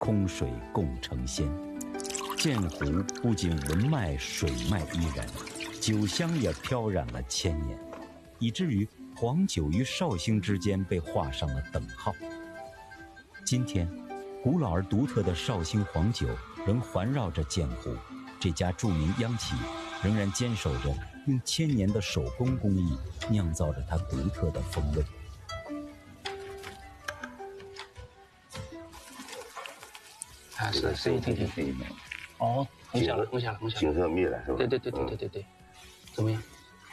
空水共成仙。鉴湖不仅文脉水脉依然，酒香也飘染了千年，以至于黄酒与绍兴之间被画上了等号。今天，古老而独特的绍兴黄酒仍环绕着鉴湖，这家著名央企仍然坚守着用千年的手工工艺酿造着它独特的风味。 是一听听。哦，红下了。 景色密了是吧？ 对，怎么样？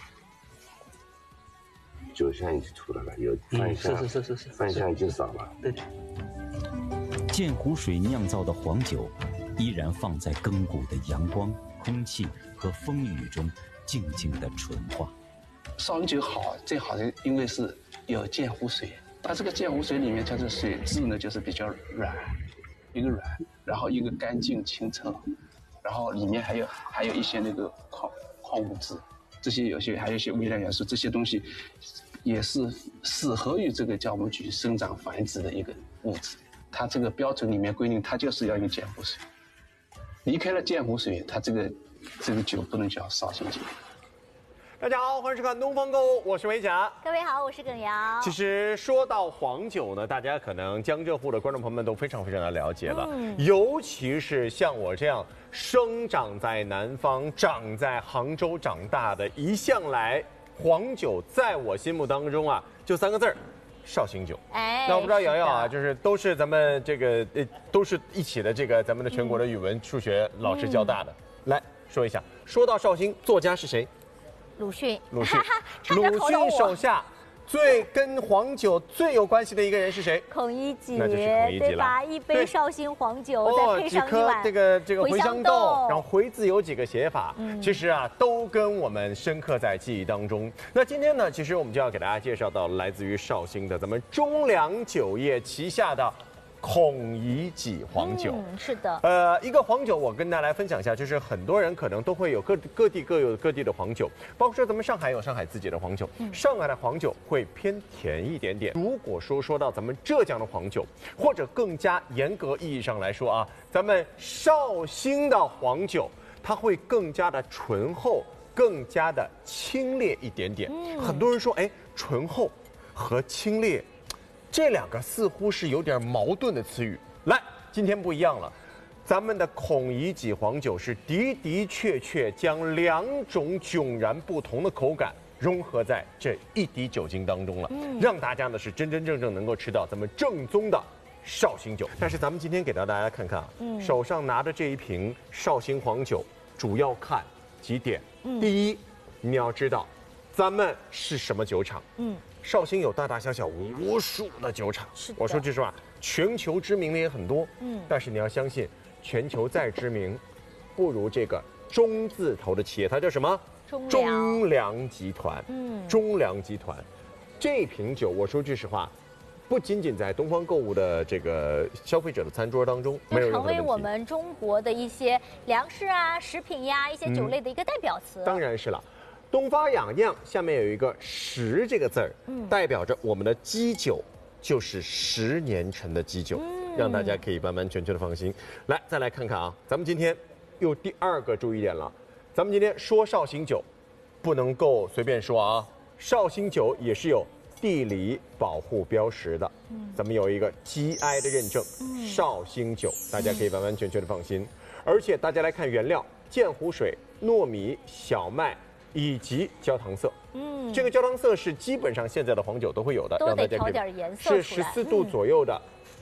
酒香已经出来了，有饭香， 是， 饭香已经少了。 对。 鉴湖水酿造的黄酒，依然放在亘古的阳光、空气和风雨中，静静地纯化。 绍兴酒最好的因为是有鉴湖水，它这个鉴湖水里面它的水质呢就是比较软，一个软，然后一个干净清澈，然后里面还有一些那个矿物质，这些还有一些微量元素，这些东西也是适合于这个酵母菌生长繁殖的一个物质。它这个标准里面规定，它就是要用鉴湖水。离开了鉴湖水，它这个酒不能叫绍兴酒。 大家好，欢迎收看《东方购物》，我是维甲。 各位好，我是耿瑶。 其实说到黄酒呢，大家可能江浙沪的观众朋友们都非常的了解了，尤其是像我这样生长在南方、长在杭州长大的，一向来黄酒在我心目当中啊，就3个字儿。绍兴酒，那我不知道瑶瑶啊，就是都是咱们这个都是一起的这个咱们的全国的语文、数学老师教大的，来说一下。说到绍兴，作家是谁？ 鲁迅。 鲁迅手下跟黄酒最有关系的一个人是谁？ 孔乙己， 那就是孔乙己了， 对吧？一杯绍兴黄酒，再配上一碗这个茴香豆，然后茴字有几个写法，其实啊都跟我们深刻在记忆当中。那今天呢，其实我们就要给大家介绍到来自于绍兴的咱们中粮酒业旗下的孔乙己黄酒。 是的。 一个黄酒，我跟大家来分享一下，就是很多人可能都会有各地各有各地的黄酒，包括说咱们上海有上海自己的黄酒，上海的黄酒会偏甜一点点。如果说到咱们浙江的黄酒，或者更加严格意义上来说啊，咱们绍兴的黄酒，它会更加的醇厚，更加的清冽一点点。很多人说，醇厚和清冽这两个似乎是有点矛盾的词语。来，今天不一样了，咱们的孔乙己黄酒是的确将2种迥然不同的口感融合在这1滴酒精当中了，让大家呢是真正能够吃到咱们正宗的绍兴酒。但是咱们今天给到大家看看啊，手上拿着这一瓶绍兴黄酒，主要看几点。第一，你要知道咱们是什么酒厂。绍兴有大小无数的酒厂，我说句实话，全球知名的也很多。但是你要相信，全球再知名，不如这个中字头的企业，它叫什么？中粮集团。中粮集团，这瓶酒，我说句实话，不仅仅在东方购物的这个消费者的餐桌当中，没有任何问题， 成为我们中国的一些粮食啊、食品呀、一些酒类的一个代表词。 当然是了。东发养酿下面有一个10这个字儿，代表着我们的基酒就是10年陈的基酒，让大家可以完完全的放心。来，再来看看啊，咱们今天又第2个注意点了，咱们今天说绍兴酒，不能够随便说啊，绍兴酒也是有地理保护标识的，咱们有一个 GI 的认证，绍兴酒，大家可以完完全的放心。而且大家来看原料，鉴湖水、糯米、小麦以及焦糖色，这个焦糖色是基本上现在的黄酒都会有的， 都得调点颜色是14度左右的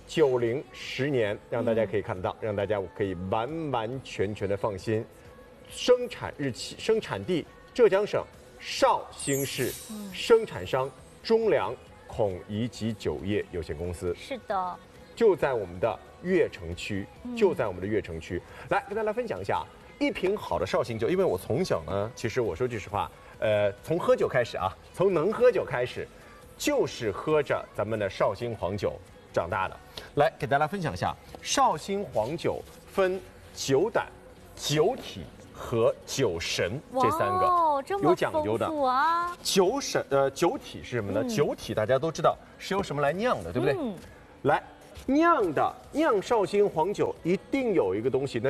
，90、10年，让大家可以看得到，让大家可以完全的放心。生产日期、生产地浙江省绍兴市，生产商中粮孔乙己酒业有限公司。 是的， 就在我们的悦城区，来跟大家分享一下。一瓶好的绍兴酒，因为我从小呢，其实我说句实话，从喝酒开始啊，从能喝酒开始，就是喝着咱们的绍兴黄酒长大的。来给大家分享一下，绍兴黄酒分酒胆、酒体和酒神这3个，有讲究的啊。 酒体是什么呢？酒体大家都知道是由什么来酿的，对不对？来， 酿绍兴黄酒一定有一个东西，那